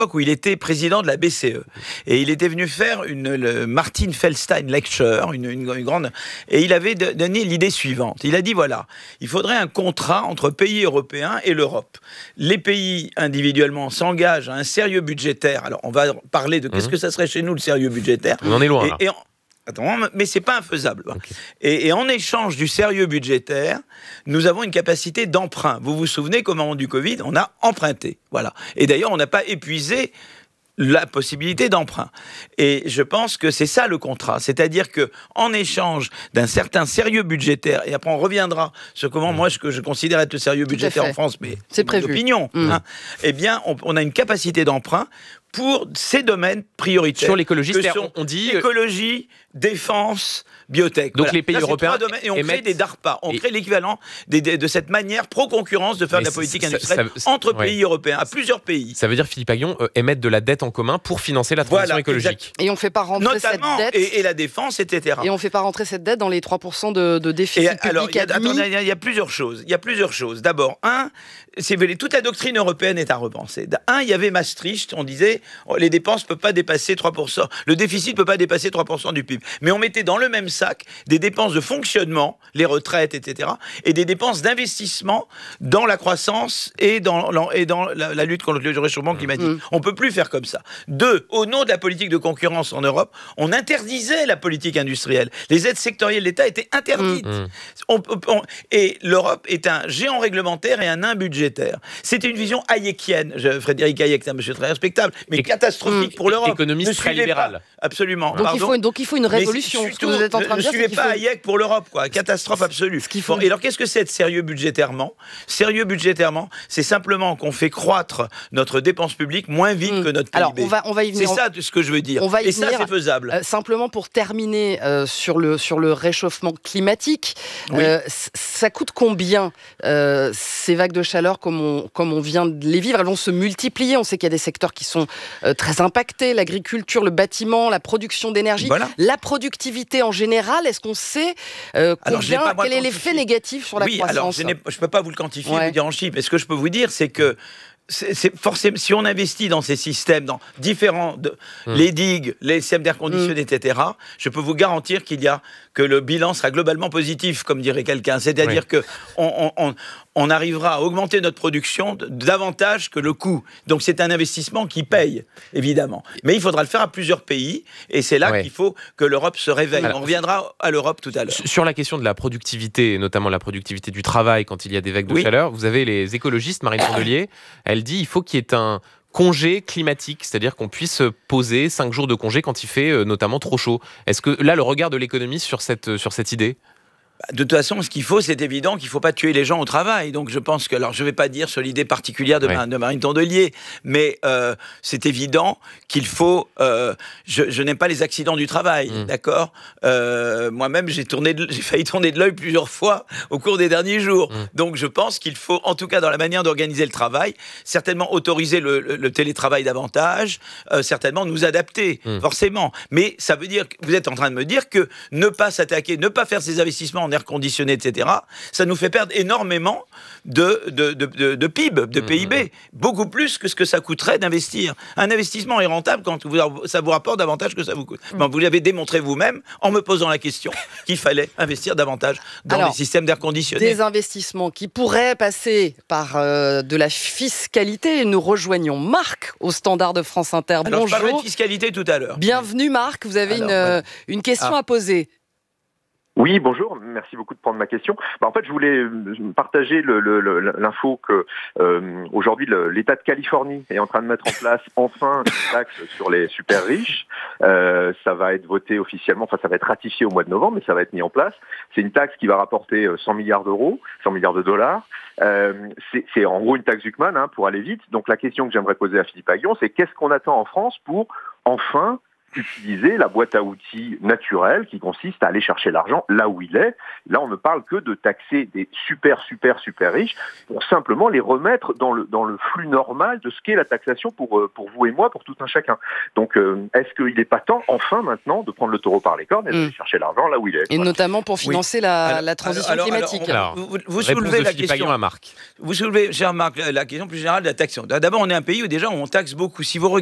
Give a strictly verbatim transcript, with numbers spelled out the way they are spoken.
où il était président de la B C E. Et il était venu faire une le Martin Feldstein Lecture, une, une, une grande... Et il avait de, donné l'idée suivante. Il a dit, voilà, il faudrait un contrat entre pays européens et l'Europe. Les pays individuellement s'engagent à un sérieux budgétaire. Alors, on va parler de qu'est-ce mmh. que ça serait chez nous, le sérieux budgétaire. On en est loin, et, là. Et en... Attends, mais c'est pas infaisable. Okay. Et, et en échange du sérieux budgétaire, nous avons une capacité d'emprunt. Vous vous souvenez qu'au moment du Covid, on a emprunté. Voilà. Et d'ailleurs, on n'a pas épuisé la possibilité d'emprunt. Et je pense que c'est ça le contrat. C'est-à-dire qu'en échange d'un certain sérieux budgétaire, et après on reviendra sur comment mmh. moi ce que je considère être le sérieux budgétaire en France, mais c'est prévu. Opinion, mmh. hein, eh bien on, on a une capacité d'emprunt pour ces domaines prioritaires. Sur l'écologie, on dit... écologie, défense, biotech. Donc voilà. les pays Là, européens domaines, et on émettent... crée des DARPA. On et... crée l'équivalent des, des, de cette manière pro-concurrence de faire Mais de la politique ça, industrielle ça, ça, entre ouais. pays européens, à plusieurs pays. Ça veut dire, Philippe Aghion, euh, émettre de la dette en commun pour financer la transition voilà, écologique. Exact. Et on ne fait pas rentrer Notamment, cette dette... Et, et la défense, et cetera. Et on ne fait pas rentrer cette dette dans les trois pour cent de, de déficit et public alors, il y a, admis. attendez, il y, a, il y a plusieurs choses. Il y a plusieurs choses. D'abord, un, c'est, toute la doctrine européenne est à repenser. Un, il y avait Maastricht, on disait, les dépenses ne peuvent pas dépasser trois pour cent. Le déficit ne peut pas dépasser trois pour cent du P I B. Mais on mettait dans le même sac des dépenses de fonctionnement, les retraites, et cetera, et des dépenses d'investissement dans la croissance et dans, et dans la, la lutte contre le réchauffement climatique. Mmh. On ne peut plus faire comme ça. Deux, au nom de la politique de concurrence en Europe, on interdisait la politique industrielle. Les aides sectorielles de l'État étaient interdites. Mmh. On, on, et l'Europe est un géant réglementaire et un nain budgétaire. C'était une vision hayekienne. Je, Frédéric Hayek, c'est un monsieur très respectable, mais et, catastrophique mmh. pour l'Europe. Économiste très libéral. Absolument. Donc il, faut, donc il faut une révolution. Ce que vous êtes en train de dire, ne suivez pas faut... Hayek pour l'Europe, quoi. Catastrophe absolue. Ce qu'il faut... bon, et alors qu'est-ce que c'est de sérieux budgétairement ? Sérieux budgétairement, c'est simplement qu'on fait croître notre dépense publique moins vite mmh. que notre P I B. Alors on va, on va y venir. C'est ça ce que je veux dire. On va y et venir. ça, c'est faisable. Euh, simplement pour terminer euh, sur le sur le réchauffement climatique, oui. euh, ça coûte combien euh, ces vagues de chaleur comme on comme on vient de les vivre ? Elles vont se multiplier. On sait qu'il y a des secteurs qui sont euh, très impactés, l'agriculture, le bâtiment, la production d'énergie, voilà. la productivité en général. Est-ce qu'on sait euh, combien, alors, quel est l'effet négatif sur la oui, croissance ? Alors, je ne peux pas vous le quantifier, ouais. vous dire en chiffres. Mais ce que je peux vous dire, c'est que C'est, c'est forcément, si on investit dans ces systèmes, dans différents, de, mmh. les digues, les systèmes d'air conditionné, mmh. et cetera, je peux vous garantir qu'il y a, que le bilan sera globalement positif, comme dirait quelqu'un. C'est-à-dire oui. que on, on, on arrivera à augmenter notre production davantage que le coût. Donc c'est un investissement qui paye, évidemment. Mais il faudra le faire à plusieurs pays, et c'est là ouais. qu'il faut que l'Europe se réveille. Alors, on reviendra à l'Europe tout à l'heure. Sur la question de la productivité, notamment la productivité du travail quand il y a des vagues de oui. chaleur, vous avez les écologistes, Marine Tondelier, elle dit il faut qu'il y ait un congé climatique, c'est-à-dire qu'on puisse poser cinq jours de congé quand il fait euh, notamment trop chaud. Est-ce que là, le regard de l'économiste sur cette, sur cette idée ? De toute façon, ce qu'il faut, c'est évident qu'il ne faut pas tuer les gens au travail. Donc je pense que, alors je ne vais pas dire sur l'idée particulière de, ouais. Mar- de Marine Tondelier, mais euh, c'est évident qu'il faut... Euh, je, je n'aime pas les accidents du travail, mmh. d'accord euh, Moi-même, j'ai, tourné de, j'ai failli tourner de l'œil plusieurs fois au cours des derniers jours. Mmh. Donc je pense qu'il faut, en tout cas dans la manière d'organiser le travail, certainement autoriser le, le, le télétravail davantage, euh, certainement nous adapter, mmh. forcément. Mais ça veut dire, vous êtes en train de me dire que ne pas s'attaquer, ne pas faire ces investissements en air conditionné, et cetera, ça nous fait perdre énormément de, de, de, de, de P I B, de P I B, mmh. beaucoup plus que ce que ça coûterait d'investir. Un investissement est rentable quand vous, ça vous rapporte davantage que ça vous coûte. Mmh. Bon, vous l'avez démontré vous-même en me posant la question qu'il fallait investir davantage dans Alors, les systèmes d'air conditionné. Des investissements qui pourraient passer par euh, de la fiscalité. Nous rejoignons Marc au standard de France Inter. Alors, bonjour. je parlerai de fiscalité tout à l'heure. Bienvenue Marc, vous avez Alors, une, euh, une question ah. à poser. Oui, bonjour. Merci beaucoup de prendre ma question. Bah, en fait, je voulais partager le, le, le, l'info que euh, aujourd'hui le, l'État de Californie est en train de mettre en place enfin une taxe sur les super riches. Euh, ça va être voté officiellement, enfin ça va être ratifié au mois de novembre, mais ça va être mis en place. C'est une taxe qui va rapporter cent milliards d'euros, cent milliards de dollars. Euh, c'est, c'est en gros une taxe Zuckman hein, pour aller vite. Donc la question que j'aimerais poser à Philippe Aghion, c'est qu'est-ce qu'on attend en France pour enfin utiliser la boîte à outils naturelle qui consiste à aller chercher l'argent là où il est. Là, on ne parle que de taxer des super, super, super riches pour simplement les remettre dans le, dans le flux normal de ce qu'est la taxation pour, pour vous et moi, pour tout un chacun. Donc, euh, est-ce qu'il n'est pas temps, enfin, maintenant, de prendre le taureau par les cornes et d'aller mmh. chercher l'argent là où il est? Et voilà. Notamment pour financer oui. la, alors, la transition alors, climatique. Alors, on, vous, vous soulevez la question. À Marc. Vous soulevez, cher Marc, la question plus générale de la taxation. D'abord, on est un pays où déjà on taxe beaucoup. Si vous